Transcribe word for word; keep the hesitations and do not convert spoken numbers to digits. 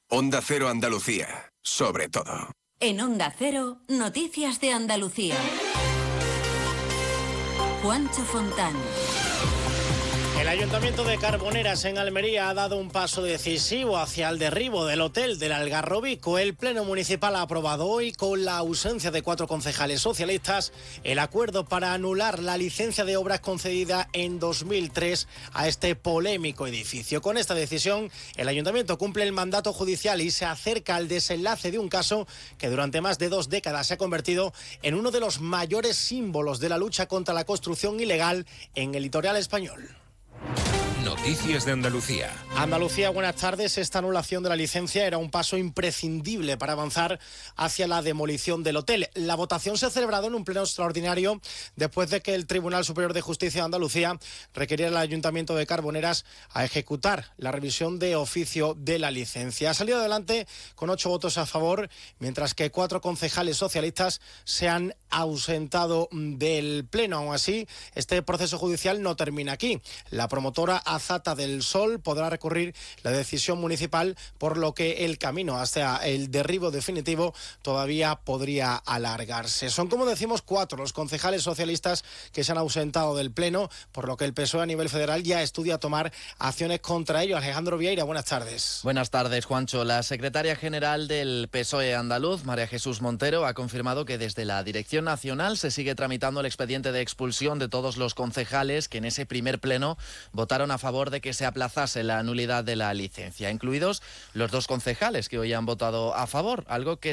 Onda Cero Andalucía, sobre todo. En Onda Cero, noticias de Andalucía. Juancho Fontán. El Ayuntamiento de Carboneras en Almería ha dado un paso decisivo hacia el derribo del hotel del Algarrobico. El Pleno Municipal ha aprobado hoy, con la ausencia de cuatro concejales socialistas, el acuerdo para anular la licencia de obras concedida en dos mil tres a este polémico edificio. Con esta decisión, el Ayuntamiento cumple el mandato judicial y se acerca al desenlace de un caso que durante más de dos décadas se ha convertido en uno de los mayores símbolos de la lucha contra la construcción ilegal en el litoral español. Noticias de Andalucía. Andalucía, buenas tardes. Esta anulación de la licencia era un paso imprescindible para avanzar hacia la demolición del hotel. La votación se ha celebrado en un pleno extraordinario después de que el Tribunal Superior de Justicia de Andalucía requiriera al Ayuntamiento de Carboneras a ejecutar la revisión de oficio de la licencia. Ha salido adelante con ocho votos a favor, mientras que cuatro concejales socialistas se han ausentado del pleno. Aún así, este proceso judicial no termina aquí. La promotora Azata del Sol podrá recurrir la decisión municipal, por lo que el camino hacia el derribo definitivo todavía podría alargarse. Son, como decimos, cuatro los concejales socialistas que se han ausentado del pleno, por lo que el P S O E a nivel federal ya estudia tomar acciones contra ellos. Alejandro Vieira, buenas tardes. Buenas tardes, Juancho. La secretaria general del P S O E andaluz, María Jesús Montero, ha confirmado que desde la Dirección Nacional se sigue tramitando el expediente de expulsión de todos los concejales que en ese primer pleno votaron a favor de que se aplazase la nulidad de la licencia, incluidos los dos concejales que hoy han votado a favor, algo que